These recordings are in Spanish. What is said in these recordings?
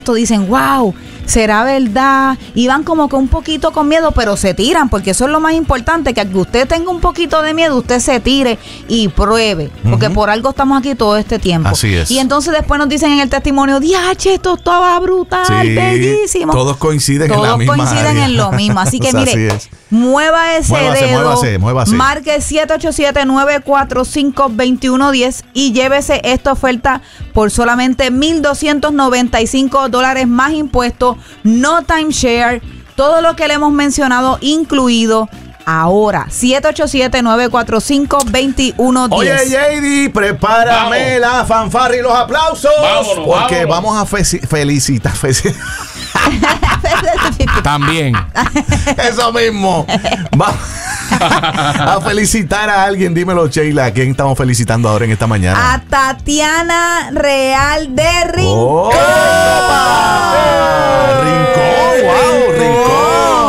dicen, wow, ¿será verdad? Y van como que un poquito con miedo, pero se tiran, porque eso es lo más importante, que usted tenga un poquito de miedo, usted se tire y pruebe, porque por algo estamos aquí todo este tiempo. Así es. Y entonces después nos dicen en el testimonio, diache, esto estaba brutal, bellísimo. Todos coinciden en la misma área. en lo mismo. Así que o sea, mire, mueva ese dedo, muévase. marque 787-945-2110 y llévese esta oferta por solamente $1,295 más impuestos, no timeshare, todo lo que le hemos mencionado incluido. Ahora, 787-945-2110. Oye, JD, prepárame la fanfarra y los aplausos. Vámonos, porque vamos a felicitar. También. Eso mismo. Vamos a felicitar a alguien. Dímelo, Sheila. ¿A quién estamos felicitando ahora en esta mañana? A Tatiana Real de Rincón. ¡Oh! ¡Rincón! ¡Wow! ¡Rincón!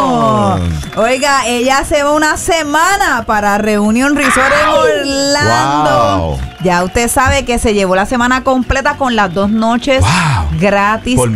Oiga, ella se va una semana para Reunion Resort en Orlando. Wow. Ya usted sabe que se llevó la semana completa con las 2 noches gratis. Por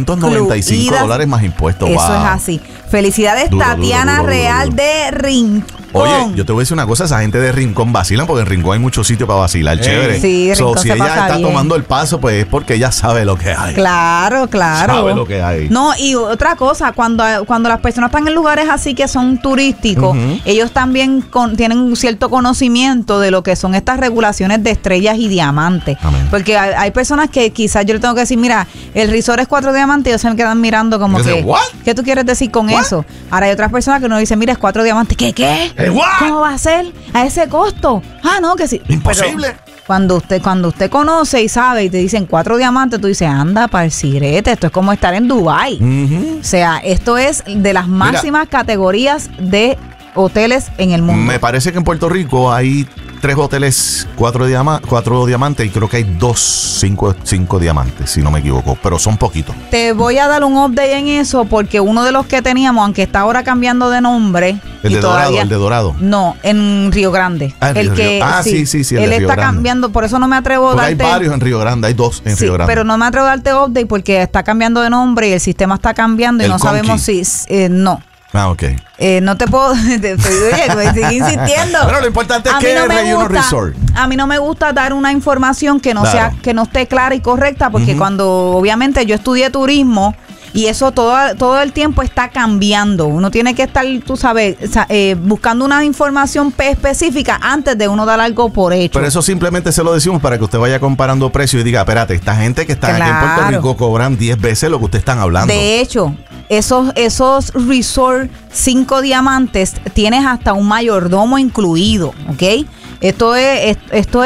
$1,295 más impuestos. Eso es así. Felicidades, Tatiana Real de Rincón. Oye, yo te voy a decir una cosa, esa gente de Rincón vacilan, porque en Rincón hay mucho sitio para vacilar, chévere. Sí, Rincón si se ella pasa está bien. tomando el paso, pues es porque ella sabe lo que hay. Claro. Sabe lo que hay. No, y otra cosa, cuando las personas están en lugares así que son turísticos, ellos también tienen un cierto conocimiento de lo que son estas regulaciones de estrellas y diamantes. Amén. Porque hay personas que quizás yo le tengo que decir, mira, el resort es 4 diamantes, y ellos se me quedan mirando como que, ¿qué tú quieres decir con eso? Ahora hay otras personas que nos dicen, mira, es 4 diamantes. ¿Qué? ¿Cómo va a ser a ese costo? Ah, no, que sí. Imposible. Pero cuando usted conoce y sabe y te dicen 4 diamantes, tú dices, anda para el sirete, esto es como estar en Dubái. O sea, esto es de las máximas categorías de hoteles en el mundo. Me parece que en Puerto Rico hay 3 hoteles, 4 diamantes, y creo que hay 5 diamantes, si no me equivoco, pero son poquitos. Te voy a dar un update en eso, porque uno de los que teníamos, aunque está ahora cambiando de nombre. El de Dorado. No, en Río Grande. Sí, él de está cambiando, por eso no me atrevo a darte. Hay varios en Río Grande, hay 2 en Río Grande. Pero no me atrevo a darte update porque está cambiando de nombre y el sistema está cambiando y no sabemos si. No. Ah, ok. No te puedo. Oye, sigue insistiendo. Pero lo importante es que Reunion Resort. A mí no me gusta dar una información que no sea, que no esté clara y correcta, porque cuando obviamente yo estudié turismo y eso todo el tiempo está cambiando. Uno tiene que estar, tú sabes, buscando una información específica antes de uno dar algo por hecho. Pero eso simplemente se lo decimos para que usted vaya comparando precios y diga, espérate, esta gente que está aquí en Puerto Rico cobran 10 veces lo que ustedes están hablando. De hecho, esos resort 5 diamantes tienes hasta un mayordomo incluido, ¿ok? Esto es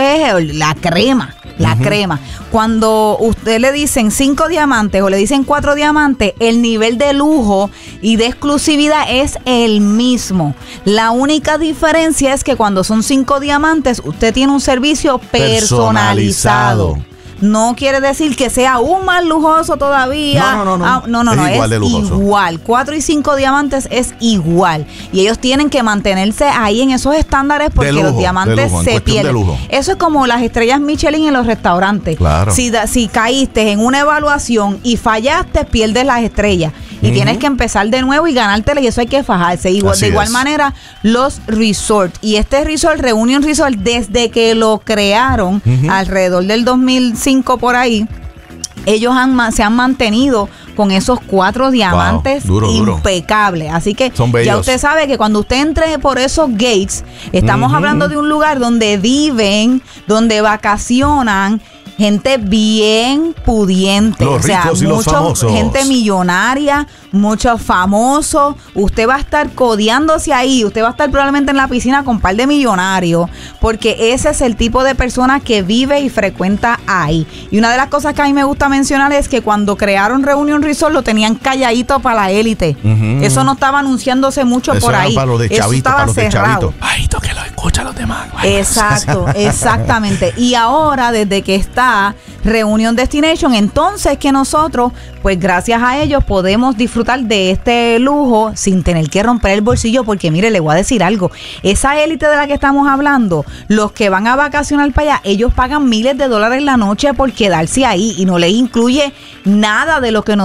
la crema. La crema. Cuando usted le dicen 5 diamantes o le dicen 4 diamantes, el nivel de lujo y de exclusividad es el mismo. La única diferencia es que cuando son 5 diamantes, usted tiene un servicio personalizado. No quiere decir que sea aún más lujoso todavía. No. Es igual de lujoso. Igual. 4 y 5 diamantes es igual. Y ellos tienen que mantenerse ahí en esos estándares porque los diamantes se pierden. Eso es como las estrellas Michelin en los restaurantes. Claro. Si caíste en una evaluación y fallaste, pierdes las estrellas. Y tienes que empezar de nuevo y ganártela, y eso hay que fajarse. De igual manera, los resorts. Y este resort, Reunion Resort, desde que lo crearon, alrededor del 2005 por ahí, ellos se han mantenido con esos 4 diamantes impecables. Así que ya usted sabe que cuando usted entre por esos gates, estamos hablando de un lugar donde viven, donde vacacionan gente bien pudiente, los ricos y los famosos, gente millonaria, muchos famosos. Usted va a estar codeándose ahí, usted va a estar probablemente en la piscina con un par de millonarios, porque ese es el tipo de persona que vive y frecuenta ahí. Y una de las cosas que a mí me gusta mencionar es que cuando crearon Reunion Resort lo tenían calladito para la élite. Eso no estaba anunciándose mucho por ahí. Para los de eso chavito, estaba para los de cerrado. chavito. Ay, que lo escuchen. escucha a los demás. Exacto, exactamente. Y ahora, desde que está Reunion Destination, entonces que nosotros, pues gracias a ellos, podemos disfrutar de este lujo sin tener que romper el bolsillo, porque mire, le voy a decir algo, esa élite de la que estamos hablando, los que van a vacacionar para allá, ellos pagan miles de dólares la noche por quedarse ahí y no les incluye nada de lo que